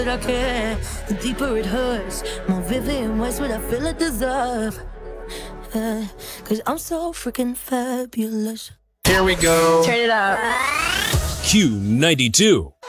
I care, the deeper it hurts. More vivid in ways what I feel I deserve. Cause I'm so freaking fabulous. Here we go. Turn it up. Q92.